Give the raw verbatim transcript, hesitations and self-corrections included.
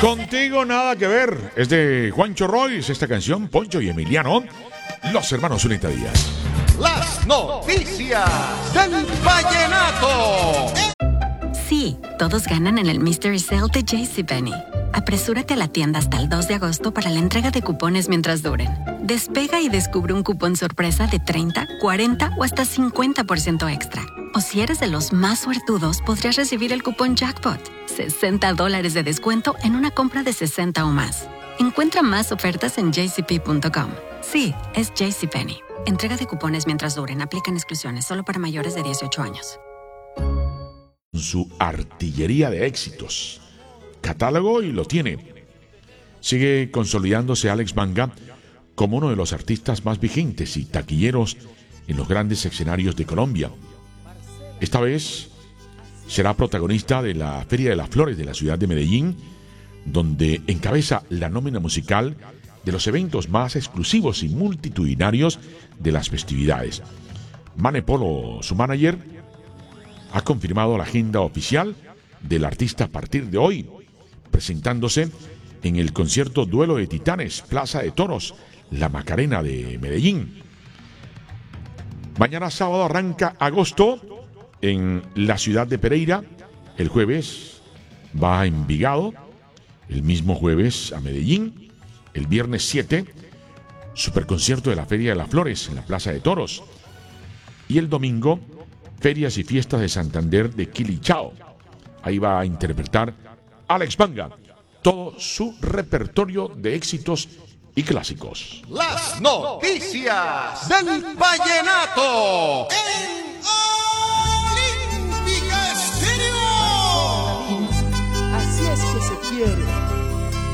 Contigo nada que ver. Es de Juancho Royce, esta canción, Poncho y Emiliano, los hermanos Zunita Díaz. Las noticias del vallenato. Sí, todos ganan en el Mystery Sale de JCPenney. Apresúrate a la tienda hasta el dos de agosto para la entrega de cupones mientras duren. Despega y descubre un cupón sorpresa de treinta, cuarenta o hasta cincuenta por ciento extra. O si eres de los más suertudos, podrías recibir el cupón Jackpot. sesenta dólares de descuento en una compra de sesenta o más. Encuentra más ofertas en j c p punto com. Sí, es JCPenney. Entrega de cupones mientras duren. Aplican exclusiones solo para mayores de dieciocho años. Su artillería de éxitos. Catálogo y lo tiene. Sigue consolidándose Alex Banga como uno de los artistas más vigentes y taquilleros en los grandes escenarios de Colombia. Esta vez será protagonista de la Feria de las Flores de la ciudad de Medellín, donde encabeza la nómina musical de los eventos más exclusivos y multitudinarios de las festividades. Mane Polo, su manager, ha confirmado la agenda oficial del artista a partir de hoy, presentándose en el concierto Duelo de Titanes, Plaza de Toros, La Macarena de Medellín. Mañana sábado arranca agosto en la ciudad de Pereira. El jueves va a Envigado, el mismo jueves a Medellín. El viernes siete, superconcierto de la Feria de las Flores en la Plaza de Toros. Y el domingo, Ferias y Fiestas de Santander de Quilichao. Ahí va a interpretar Alex Banga todo su repertorio de éxitos y clásicos. Las noticias del vallenato. En Olímpica Estéreo. Así es que se quiere.